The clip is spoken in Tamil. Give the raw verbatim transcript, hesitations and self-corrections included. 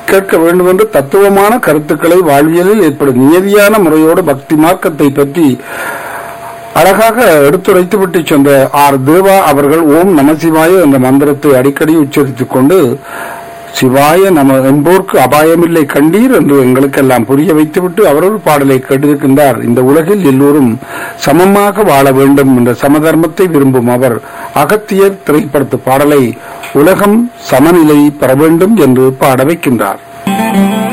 கேட்க வேண்டும் என்று தத்துவமான கருத்துக்களை வாழ்வியலில் ஏற்படும் நியதியான முறையோடு பக்தி மார்க்கத்தை பற்றி அழகாக எடுத்துரைத்து விட்டு சென்ற ஆர் தேவா அவர்கள் ஓம் நம சிவாய என்ற மந்திரத்தை அடிக்கடி உச்சரித்துக் கொண்டு சிவாய நம என்போர்க்கு அபாயமில்லை கண்டீர் என்று எங்களுக்கெல்லாம் புரிய வைத்துவிட்டு அவரொரு பாடலை கேட்டிருக்கின்றார். இந்த உலகில் எல்லோரும் சமமாக வாழ வேண்டும் என்ற சமதர்மத்தை விரும்பும் அவர் அகத்தியர் திரைப்படத்து பாடலை உலகம் சமநிலை பெற வேண்டும் என்று பாட வைக்கின்றார்.